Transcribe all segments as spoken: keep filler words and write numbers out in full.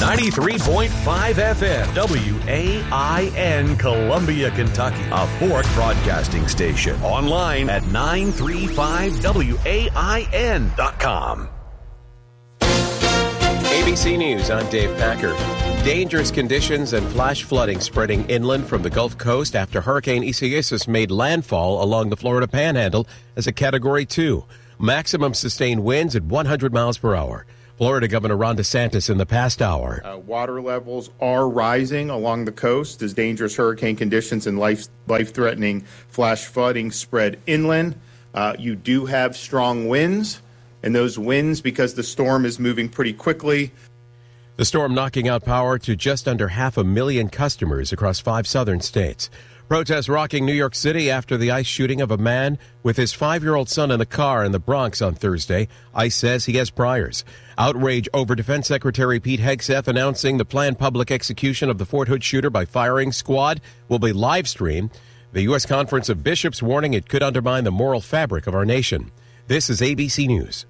ninety-three point five F M, W A I N, Columbia, Kentucky. A Fort Broadcasting Station. Online at nine three five W A I N dot com. A B C News, I'm Dave Packer. Dangerous conditions and flash flooding spreading inland from the Gulf Coast after Hurricane Isaias made landfall along the Florida Panhandle as a Category two. Maximum sustained winds at one hundred miles per hour. Florida Governor Ron DeSantis in the past hour. Uh, water levels are rising along the coast as dangerous hurricane conditions and life, life-threatening flash flooding spread inland. Uh, you do have strong winds, and those winds, because the storm is moving pretty quickly. The storm knocking out power to just under half a million customers across five southern states. Protests rocking New York City after the ICE shooting of a man with his five-year-old son in the car in the Bronx on Thursday. ICE says he has priors. Outrage over Defense Secretary Pete Hegseth announcing the planned public execution of the Fort Hood shooter by firing squad will be live-streamed. The U S Conference of Bishops warning it could undermine the moral fabric of our nation. This is A B C News.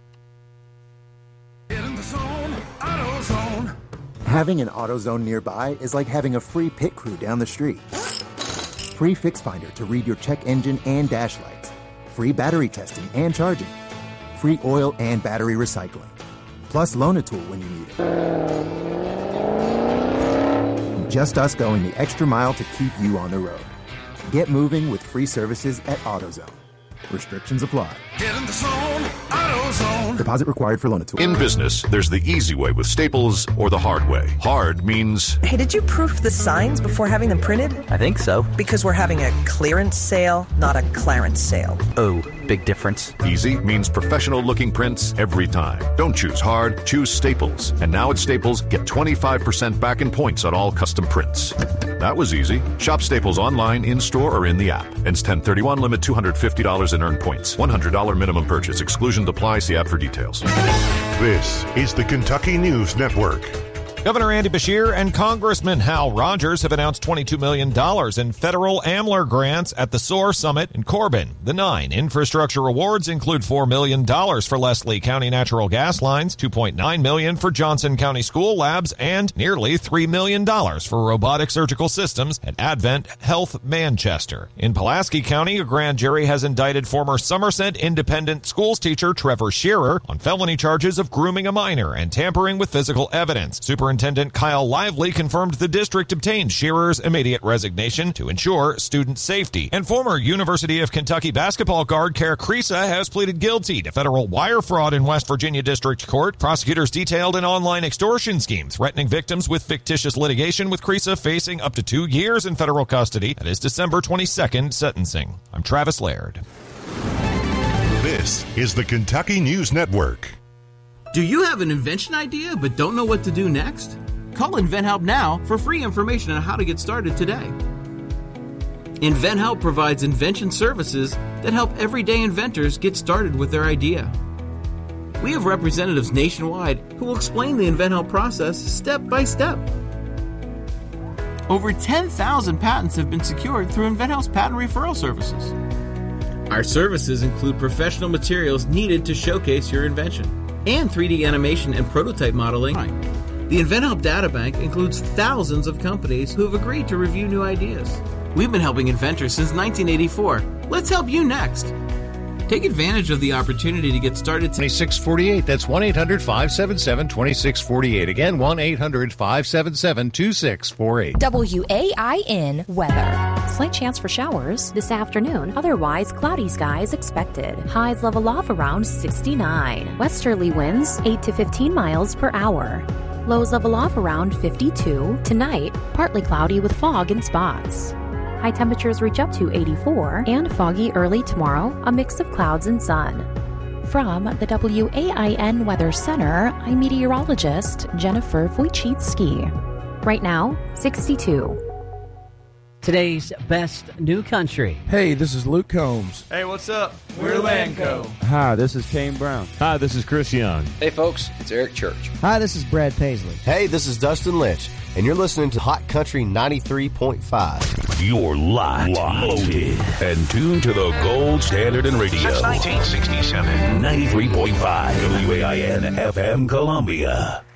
Having an AutoZone nearby is like having a free pit crew down the street. Free Fix Finder to read your check engine and dash lights. Free battery testing and charging. Free oil and battery recycling. Plus Loan-A-Tool when you need it. Just us going the extra mile to keep you on the road. Get moving with free services at AutoZone. Restrictions apply. Get in the zone, AutoZone. Deposit required for Loan-A-Tool. In business, there's the easy way with Staples or the hard way. Hard means... Hey, did you proof the signs before having them printed? I think so. Because we're having a clearance sale, not a clarence sale. Oh, big difference. Easy means professional-looking prints every time. Don't choose hard, choose Staples. And now at Staples, get twenty-five percent back in points on all custom prints. That was easy. Shop Staples online, in-store, or in the app. Ends ten thirty-one, limit two hundred fifty dollars in earned points. one hundred dollars minimum purchase. Exclusion applies. See app for details. This is the Kentucky News Network. Governor Andy Beshear and Congressman Hal Rogers have announced twenty-two million dollars in federal AMLR grants at the SOAR Summit in Corbin. The nine infrastructure awards include four million dollars for Leslie County natural gas lines, two point nine million dollars for Johnson County school labs, and nearly three million dollars for robotic surgical systems at Advent Health Manchester. In Pulaski County, a grand jury has indicted former Somerset Independent Schools teacher Trevor Shearer on felony charges of grooming a minor and tampering with physical evidence. Superintendent Kyle Lively confirmed the district obtained Shearer's immediate resignation to ensure student safety. And former University of Kentucky basketball guard Kerr Kriisa has pleaded guilty to federal wire fraud in West Virginia District Court. Prosecutors detailed an online extortion scheme threatening victims with fictitious litigation, with Kriisa facing up to two years in federal custody at his December twenty-second sentencing. I'm Travis Laird. This is the Kentucky News Network. Do you have an invention idea but don't know what to do next? Call InventHelp now for free information on how to get started today. InventHelp provides invention services that help everyday inventors get started with their idea. We have representatives nationwide who will explain the InventHelp process step by step. Over ten thousand patents have been secured through InventHelp's patent referral services. Our services include professional materials needed to showcase your invention, and three D animation and prototype modeling. The InventHelp Databank includes thousands of companies who have agreed to review new ideas. We've been helping inventors since nineteen eighty-four. Let's help you next. Take advantage of the opportunity to get started. twenty-six forty-eight. That's one eight hundred five seven seven two six four eight. Again, one eight hundred five seven seven two six four eight. W A I N weather. Slight chance for showers this afternoon. Otherwise, cloudy skies expected. Highs level off around sixty-nine. Westerly winds eight to fifteen miles per hour. Lows level off around fifty-two. Tonight, partly cloudy with fog in spots. High temperatures reach up to eighty-four, and foggy early tomorrow, a mix of clouds and sun. From the W A I N Weather Center, I'm meteorologist Jennifer Wojcicki. Right now, sixty-two. Today's best new country. Hey, this is Luke Combs. Hey, what's up? We're Lanco. Hi, this is Kane Brown. Hi, this is Chris Young. Hey, folks, it's Eric Church. Hi, this is Brad Paisley. Hey, this is Dustin Lynch, and you're listening to Hot Country ninety-three point five. You're locked, loaded, and tuned to the gold standard in radio. Since nineteen sixty-seven. ninety-three point five W A I N F M Columbia.